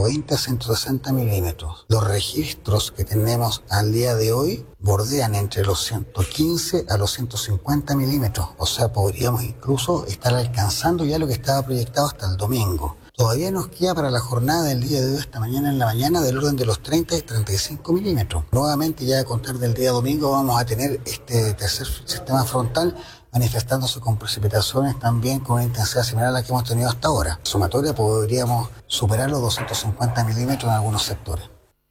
120 a 160 milímetros. Los registros que tenemos al día de hoy bordean entre los 115 a los 150 milímetros. O sea, podríamos incluso estar alcanzando ya lo que estaba proyectado hasta el domingo. Todavía nos queda para la jornada del día de hoy, esta mañana en la mañana, del orden de los 30 y 35 milímetros. Nuevamente, ya a contar del día domingo, vamos a tener este tercer sistema frontal manifestándose con precipitaciones también con una intensidad similar a la que hemos tenido hasta ahora. Sumatoria podríamos superar los 250 milímetros en algunos sectores.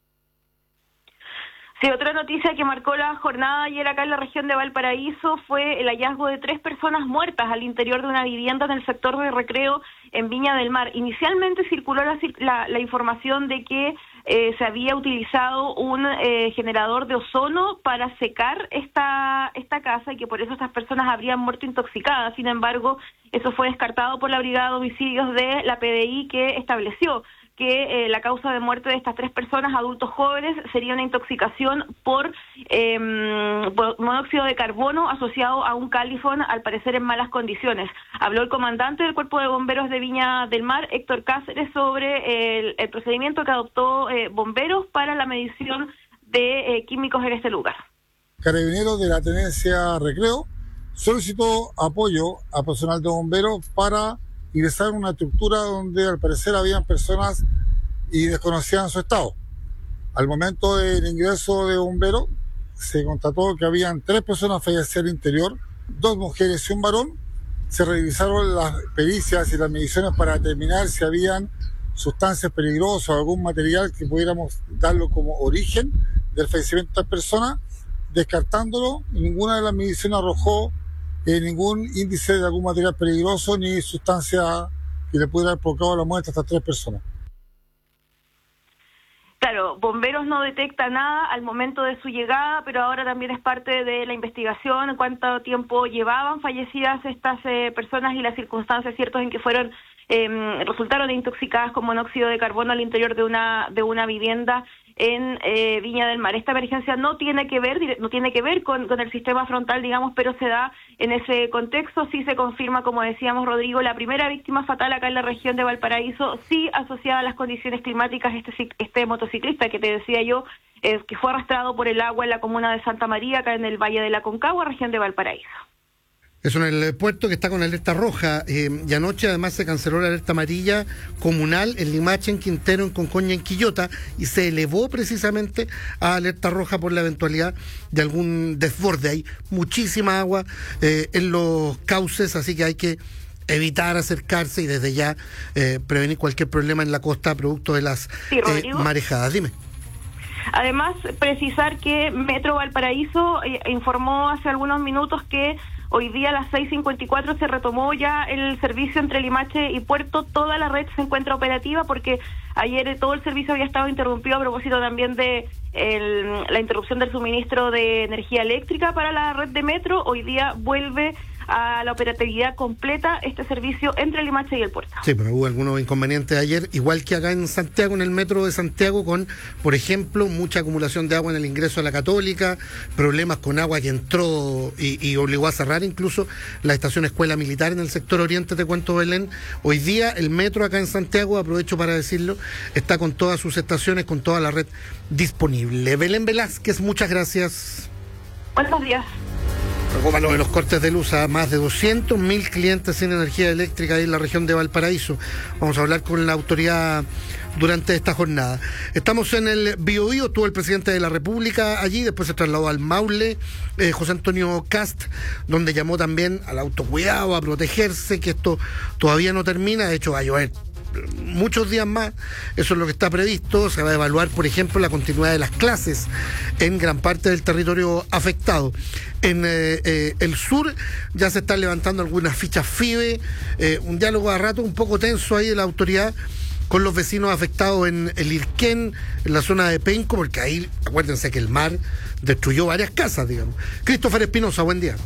Sí, otra noticia que marcó la jornada ayer acá en la región de Valparaíso fue el hallazgo de 3 personas muertas al interior de una vivienda en el sector de Recreo en Viña del Mar. Inicialmente circuló la información de que se había utilizado un generador de ozono para secar esta casa y que por eso estas personas habrían muerto intoxicadas. Sin embargo, eso fue descartado por la Brigada de Homicidios de la PDI, que estableció que la causa de muerte de estas 3 personas, adultos jóvenes, sería una intoxicación por monóxido de carbono asociado a un califón, al parecer en malas condiciones. Habló el comandante del Cuerpo de Bomberos de Viña del Mar, Héctor Cáceres, sobre el procedimiento que adoptó Bomberos para la medición de químicos en este lugar. Carabineros de la Tenencia Recreo solicitó apoyo a personal de bomberos para ingresar en una estructura donde al parecer habían personas y desconocían su estado. Al momento del ingreso de bomberos se constató que habían 3 personas fallecidas al interior, 2 mujeres y un varón. Se revisaron las pericias y las mediciones para determinar si habían sustancias peligrosas o algún material que pudiéramos darlo como origen del fallecimiento de estas personas. Descartándolo, ninguna de las mediciones arrojó ningún índice de algún material peligroso ni sustancia que le pudiera haber provocado la muerte a estas 3 personas. Claro, Bomberos no detecta nada al momento de su llegada, pero ahora también es parte de la investigación cuánto tiempo llevaban fallecidas estas personas y las circunstancias ciertas en que fueron resultaron intoxicadas con monóxido de carbono al interior de una vivienda en Viña del Mar. Esta emergencia no tiene que ver con el sistema frontal, digamos, pero se da en ese contexto. Sí se confirma, como decíamos, Rodrigo, la primera víctima fatal acá en la región de Valparaíso, sí asociada a las condiciones climáticas, este motociclista que te decía yo, que fue arrastrado por el agua en la comuna de Santa María, acá en el Valle de la Concagua, región de Valparaíso. Eso en el puerto, que está con alerta roja, y anoche además se canceló la alerta amarilla comunal en Limache, en Quintero, en Concoña, en Quillota, y se elevó precisamente a alerta roja por la eventualidad de algún desborde. Hay muchísima agua en los cauces, así que hay que evitar acercarse y desde ya prevenir cualquier problema en la costa producto de las marejadas. Dime. Además, precisar que Metro Valparaíso informó hace algunos minutos que hoy día a las 6:54 se retomó ya el servicio entre Limache y Puerto. Toda la red se encuentra operativa porque ayer todo el servicio había estado interrumpido a propósito también de la interrupción del suministro de energía eléctrica para la red de Metro. Hoy día vuelve a la operatividad completa este servicio entre Limache y el puerto. Sí, pero hubo algunos inconvenientes ayer, igual que acá en Santiago, en el metro de Santiago, con, por ejemplo, mucha acumulación de agua en el ingreso a la Católica, problemas con agua que entró y obligó a cerrar incluso la estación Escuela Militar en el sector oriente, te cuento, Belén. Hoy día el metro acá en Santiago, aprovecho para decirlo, está con todas sus estaciones, con toda la red disponible. Belén Velázquez, muchas gracias. Buenos días. Preocupa lo de los cortes de luz a más de 200.000 clientes sin energía eléctrica ahí en la región de Valparaíso. Vamos a hablar con la autoridad durante esta jornada. Estamos en el Biobío, estuvo el presidente de la República allí, después se trasladó al Maule, José Antonio Kast, donde llamó también al autocuidado, a protegerse, que esto todavía no termina, de hecho va a llover muchos días más, eso es lo que está previsto. Se va a evaluar, por ejemplo, la continuidad de las clases en gran parte del territorio afectado. En el sur ya se están levantando algunas fichas FIBE, un diálogo a rato un poco tenso ahí de la autoridad con los vecinos afectados en el Irquén, en la zona de Penco, porque ahí, acuérdense que el mar destruyó varias casas, digamos. Christopher Espinosa, buen día.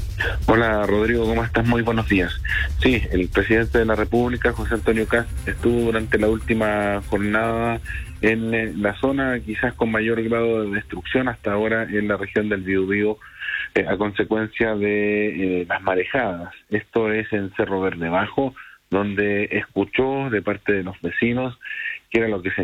Hola Rodrigo, ¿cómo estás? Muy buenos días. Sí, el presidente de la República, José Antonio Kast, estuvo durante la última jornada en la zona quizás con mayor grado de destrucción hasta ahora en la región del Biobío a consecuencia de las marejadas. Esto es en Cerro Verde Bajo, donde escuchó de parte de los vecinos que era lo que se